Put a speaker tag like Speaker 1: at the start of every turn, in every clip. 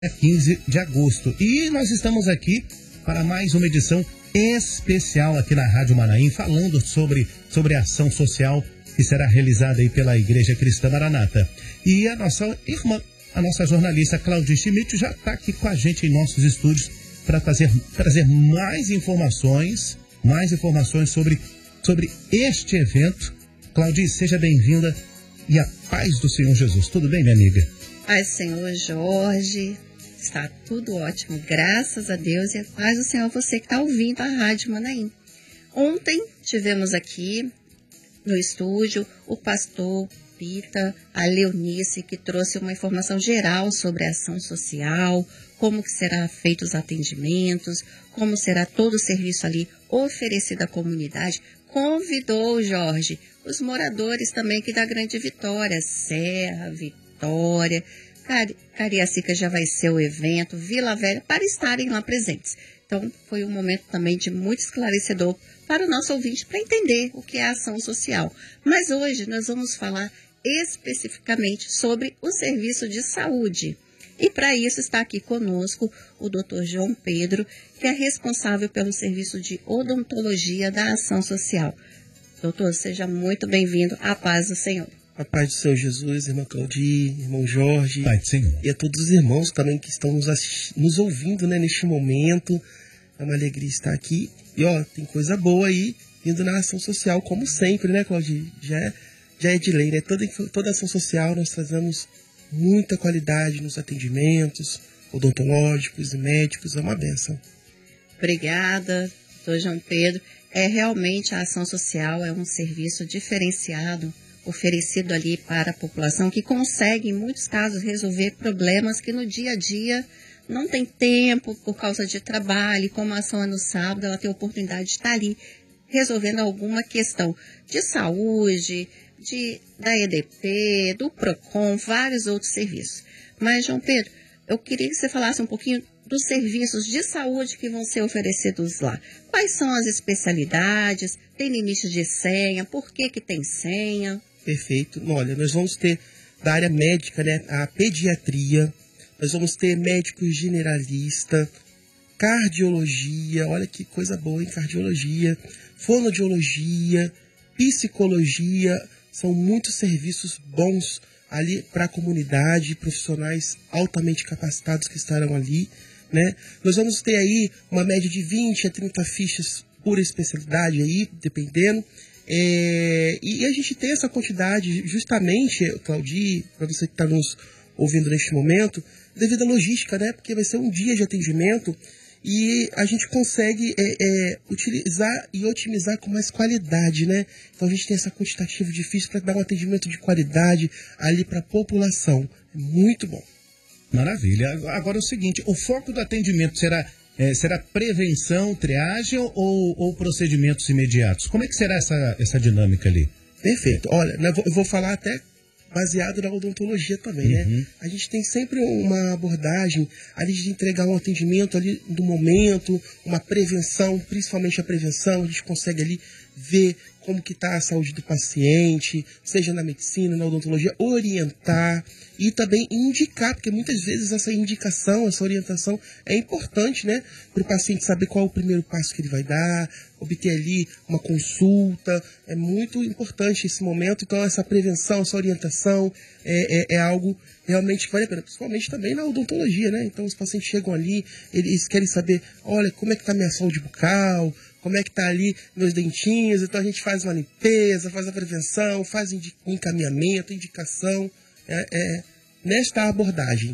Speaker 1: 15 de agosto. E nós estamos aqui para mais uma edição especial aqui na Rádio Manaim, falando sobre a ação social que será realizada aí pela Igreja Cristã Maranata. E a nossa irmã, a nossa jornalista Claudinha Schmidt já está aqui com a gente em nossos estúdios para trazer mais informações sobre este evento. Claudinha, seja bem-vinda e a paz do Senhor Jesus. Tudo bem, minha amiga?
Speaker 2: Paz do Senhor, Jorge. Está tudo ótimo, graças a Deus, e a paz do Senhor você que está ouvindo a Rádio Manaim. Ontem tivemos aqui no estúdio o pastor Pita, a Leonice, que trouxe uma informação geral sobre a ação social, como que será feito os atendimentos, como será todo o serviço ali oferecido à comunidade. Convidou, Jorge, os moradores também aqui da Grande Vitória, Serra, Vitória, Cariacica já vai ser o evento, Vila Velha, para estarem lá presentes. Então, foi um momento também de muito esclarecedor para o nosso ouvinte, para entender o que é a ação social. Mas hoje nós vamos falar especificamente sobre o serviço de saúde. E para isso está aqui conosco o Dr. João Pedro, que é responsável pelo serviço de odontologia da ação social. Doutor, seja muito bem-vindo. À paz do Senhor.
Speaker 3: A paz do Senhor Jesus, irmã Claudia, irmão Jorge,
Speaker 1: Pai do Senhor.
Speaker 3: E a todos os irmãos também que estão nos ouvindo, né, neste momento. É uma alegria estar aqui. E tem coisa boa aí vindo na ação social, como sempre, né, Claudia? Já é de lei, né? Toda ação social nós trazemos muita qualidade nos atendimentos odontológicos e médicos. É uma bênção.
Speaker 2: Obrigada, doutor João Pedro. Realmente a ação social é um serviço diferenciado, oferecido ali para a população, que consegue, em muitos casos, resolver problemas que no dia a dia não tem tempo por causa de trabalho. E como a ação é no sábado, ela tem a oportunidade de estar ali resolvendo alguma questão de saúde, da EDP, do PROCON, vários outros serviços. Mas, João Pedro, eu queria que você falasse um pouquinho dos serviços de saúde que vão ser oferecidos lá. Quais são as especialidades? Tem limite de senha? Por que tem senha?
Speaker 3: Perfeito. Olha, nós vamos ter da área médica, né, a pediatria, nós vamos ter médico generalista, cardiologia, olha que coisa boa em cardiologia, fonoaudiologia, psicologia, são muitos serviços bons ali para a comunidade, profissionais altamente capacitados que estarão ali, né? Nós vamos ter aí uma média de 20 a 30 fichas por especialidade aí, dependendo. E a gente tem essa quantidade justamente, Claudia, para você que está nos ouvindo neste momento, devido à logística, né? Porque vai ser um dia de atendimento e a gente consegue utilizar e otimizar com mais qualidade, né? Então a gente tem essa quantitativa difícil para dar um atendimento de qualidade ali para a população. É muito bom.
Speaker 1: Maravilha. Agora é o seguinte, o foco do atendimento será prevenção, triagem ou procedimentos imediatos? Como é que será essa dinâmica ali?
Speaker 3: Perfeito. Olha, eu vou falar até baseado na odontologia também, né? A gente tem sempre uma abordagem ali de entregar um atendimento ali do momento, uma prevenção, principalmente a prevenção. A gente consegue ali ver como que está a saúde do paciente, seja na medicina, na odontologia, orientar e também indicar, porque muitas vezes essa indicação, essa orientação é importante, né? Para o paciente saber qual é o primeiro passo que ele vai dar, obter ali uma consulta, é muito importante esse momento. Então essa prevenção, essa orientação é algo realmente que vale a pena, principalmente também na odontologia, né? Então os pacientes chegam ali, eles querem saber, olha, como é que está a minha saúde bucal, como é que está ali meus dentinhos. Então a gente faz uma limpeza, faz a prevenção, faz encaminhamento, indicação, nesta abordagem.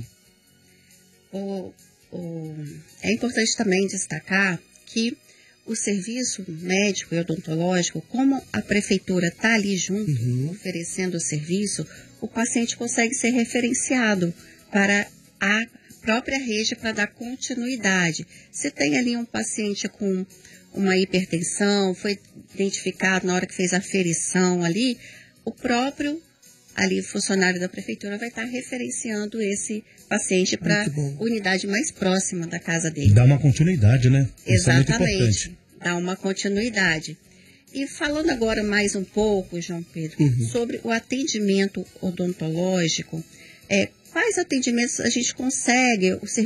Speaker 2: É importante também destacar que o serviço médico e odontológico, como a prefeitura está ali junto, oferecendo o serviço, o paciente consegue ser referenciado para a própria rede para dar continuidade. Se tem ali um paciente com uma hipertensão, foi identificado na hora que fez a aferição ali, o próprio funcionário da prefeitura vai estar referenciando esse paciente para a unidade mais próxima da casa dele.
Speaker 1: Dá uma continuidade, né?
Speaker 2: Exatamente,
Speaker 1: isso é muito importante.
Speaker 2: Dá uma continuidade. E falando agora mais um pouco, João Pedro, sobre o atendimento odontológico, quais atendimentos a gente consegue, o